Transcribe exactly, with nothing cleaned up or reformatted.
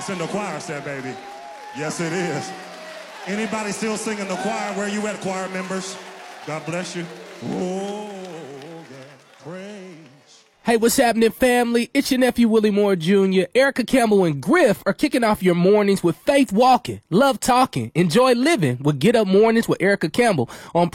It's in the choir set, baby. Yes, it is. Anybody still singing the choir? Where you at, choir members? God bless you. Oh, God, praise. Hey, what's happening, family? It's your nephew, Willie Moore Junior Erica Campbell and Griff are kicking off your mornings with Faith Walking, Love Talking, Enjoy Living with Get Up Mornings with Erica Campbell on